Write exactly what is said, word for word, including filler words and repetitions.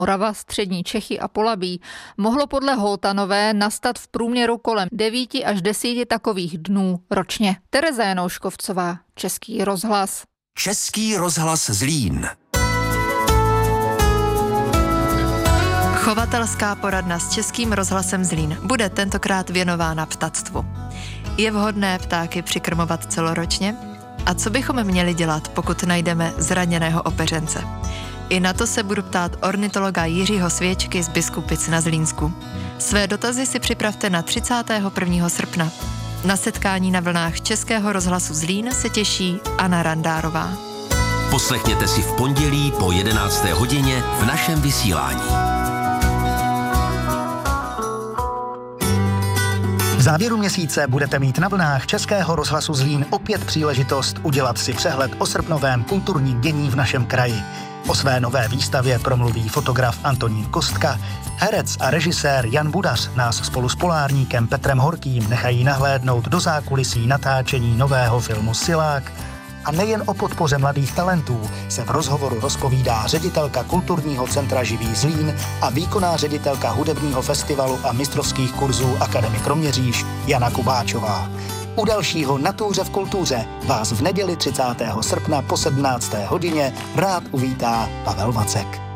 Morava, střední Čechy a Polabí mohlo podle Holtanové nastat v průměru kolem devíti až deseti takových dnů ročně. Tereza Janouškovcová, Český rozhlas. Český rozhlas Zlín. Chovatelská poradna s Českým rozhlasem Zlín bude tentokrát věnována ptactvu. Je vhodné ptáky přikrmovat celoročně? A co bychom měli dělat, pokud najdeme zraněného opeřence? I na to se budu ptát ornitologa Jiřího Svěčky z Biskupic na Zlínsku. Své dotazy si připravte na třicátého prvního srpna. Na setkání na vlnách Českého rozhlasu Zlín se těší Anna Randárová. Poslechněte si v pondělí po jedenácté hodině v našem vysílání. V závěru měsíce budete mít na vlnách Českého rozhlasu Zlín opět příležitost udělat si přehled o srpnovém kulturním dění v našem kraji. O své nové výstavě promluví fotograf Antonín Kostka, herec a režisér Jan Budař nás spolu s polárníkem Petrem Horkým nechají nahlédnout do zákulisí natáčení nového filmu Silák. A nejen o podpoře mladých talentů se v rozhovoru rozpovídá ředitelka Kulturního centra Živý Zlín a výkonná ředitelka hudebního festivalu a mistrovských kurzů Akademie Kroměříž Jana Kubáčová. U dalšího Na túře v kultuře vás v neděli třicátého srpna po sedmnácté hodině rád uvítá Pavel Vacek.